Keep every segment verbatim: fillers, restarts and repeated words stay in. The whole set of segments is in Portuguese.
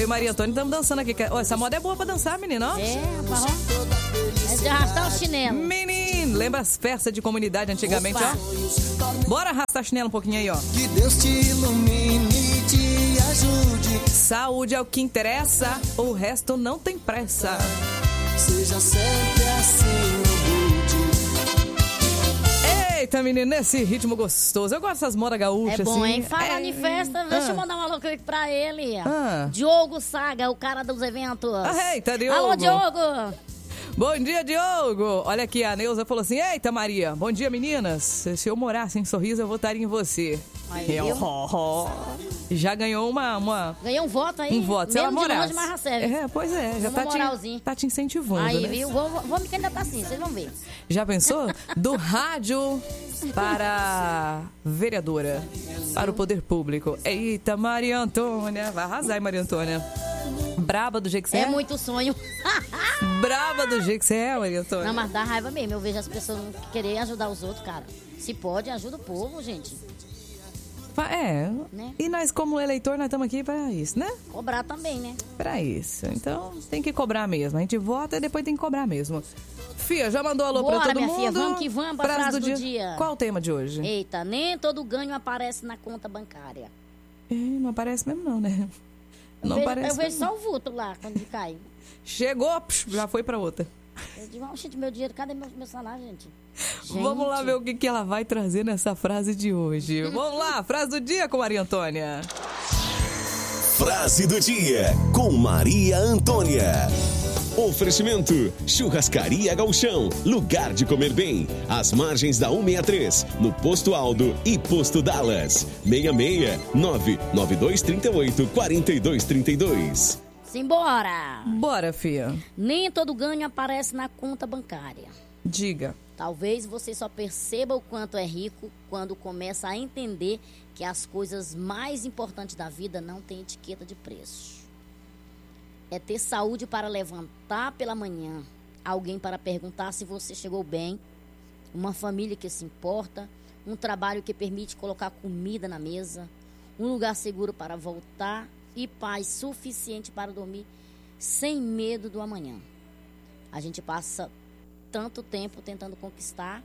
e Maria Antônia estamos dançando aqui. Ó, essa moda é boa pra dançar, menina, ó. É, rapaz, ó. É de arrastar o chinelo. Menino, lembra as festas de comunidade antigamente, Opa. ó? Bora arrastar chinelo um pouquinho aí, ó. Que Deus te ilumine e te ajude. Saúde é o que interessa, o resto não tem pressa. Seja sempre assim, Eita, menino, nesse ritmo gostoso. Eu gosto dessas modas gaúchas, É bom, assim. hein? Falando é... em festa, deixa ah. eu mandar um alô aqui pra ele. Ah. Diogo Saga, o cara dos eventos. Ah, eita, Diogo. Alô, Diogo. Bom dia, Diogo. Olha aqui, a Neuza falou assim, eita, Maria, bom dia, meninas. Se eu morasse em Sorriso, eu votaria em você. Aí, eu, oh, oh. Já ganhou uma... uma... Ganhei um voto aí. Um voto, se ela Mesmo de morasse. longe, mas recebe. É, pois é, já Uma tá te, moralzinha. tá te incentivando, Aí, né? viu? Vou, vou me candidatar assim, vocês vão ver. Já pensou? Do rádio para vereadora, para o poder público. Eita, Maria Antônia. Vai arrasar, hein, Maria Antônia? Braba do jeito que você é? É muito sonho. Braba do jeito que você é, Maria Antônia? Não, mas dá raiva mesmo. Eu vejo as pessoas não querer ajudar os outros, cara. Se pode, ajuda o povo, gente. É, Né? E nós como eleitor, nós estamos aqui para isso, né? Cobrar também, né? Para isso. Então, tem que cobrar mesmo. A gente vota e depois tem que cobrar mesmo. Fia, já mandou alô Bora, para todo minha mundo? filha, vamos que vamos pra frase do dia. Qual o tema de hoje? Eita, nem todo ganho aparece na conta bancária. É, não aparece mesmo não, né? Eu Não vejo, aparece eu vejo mesmo. só o vulto lá, quando cai. Chegou, psh, já foi para outra. Eu digo, oh, gente, meu dinheiro, cadê meu, meu salário, gente? gente? Vamos lá ver o que, que ela vai trazer nessa frase de hoje. Vamos lá, frase do dia com Maria Antônia. Frase do dia com Maria Antônia. Oferecimento: Churrascaria Gauchão, lugar de comer bem. Às margens da cento e sessenta e três, no Posto Aldo e Posto Dallas. seis seis nove nove dois três oito quatro dois três dois. Simbora! Bora, fia. Nem todo ganho aparece na conta bancária. Diga. Talvez você só perceba o quanto é rico quando começa a entender que as coisas mais importantes da vida não têm etiqueta de preço. É ter saúde para levantar pela manhã, alguém para perguntar se você chegou bem, uma família que se importa, um trabalho que permite colocar comida na mesa, um lugar seguro para voltar e paz suficiente para dormir sem medo do amanhã. A gente passa tanto tempo tentando conquistar,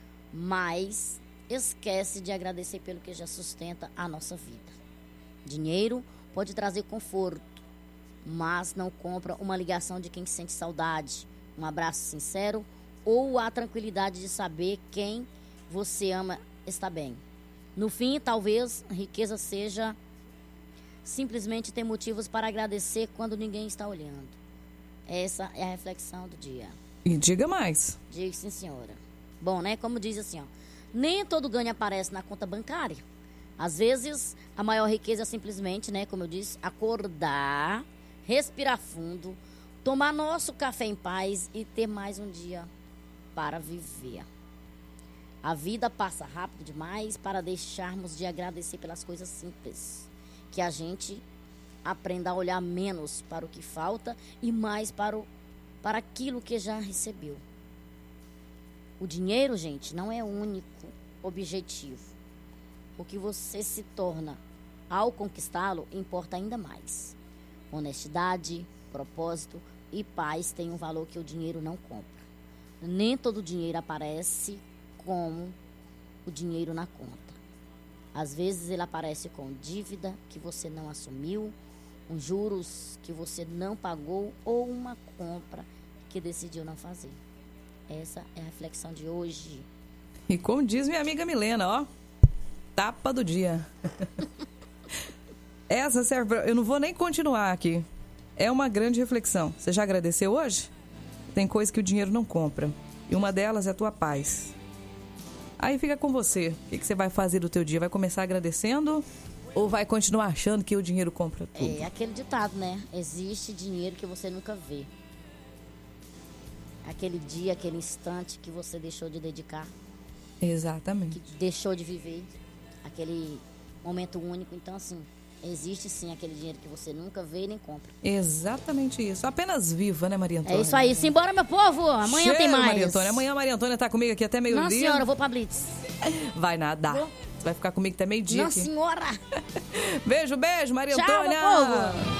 mas esquece de agradecer pelo que já sustenta a nossa vida. Dinheiro pode trazer conforto, mas não compra uma ligação de quem sente saudade, um abraço sincero ou a tranquilidade de saber quem você ama está bem. No fim, talvez a riqueza seja simplesmente ter motivos para agradecer quando ninguém está olhando. Essa é a reflexão do dia. E diga mais. Diga sim, senhora. Bom, né? Como diz assim, ó. Nem todo ganho aparece na conta bancária. Às vezes, a maior riqueza é simplesmente, né? Como eu disse, acordar, respirar fundo, tomar nosso café em paz e ter mais um dia para viver. A vida passa rápido demais para deixarmos de agradecer pelas coisas simples. Que a gente aprenda a olhar menos para o que falta e mais para, o, para aquilo que já recebeu. O dinheiro, gente, não é o único objetivo. O que você se torna ao conquistá-lo importa ainda mais. Honestidade, propósito e paz têm um valor que o dinheiro não compra. Nem todo dinheiro aparece como o dinheiro na conta. Às vezes ele aparece com dívida que você não assumiu, com juros que você não pagou ou uma compra que decidiu não fazer. Essa é a reflexão de hoje. E como diz minha amiga Milena, ó, tapa do dia. Essa serve pra... Eu não vou nem continuar aqui. É uma grande reflexão. Você já agradeceu hoje? Tem coisa que o dinheiro não compra. E uma delas é a tua paz. Aí fica com você. O que, que você vai fazer do teu dia? Vai começar agradecendo ou vai continuar achando que o dinheiro compra tudo? É aquele ditado, né? Existe dinheiro que você nunca vê. Aquele dia, aquele instante que você deixou de dedicar. Exatamente. Que deixou de viver. Aquele momento único. Então, assim, existe sim aquele dinheiro que você nunca vê e nem compra. Exatamente isso. Apenas viva, né, Maria Antônia? É isso aí. Simbora, meu povo. Amanhã Cheiro, tem mais. Maria Antônia. Amanhã a Maria Antônia tá comigo aqui até meio-dia. Não, senhora, eu vou pra Blitz. Vai nadar. Vou. Você vai ficar comigo até meio-dia Não, aqui. senhora. Beijo, beijo, Maria Tchau, Antônia. meu povo.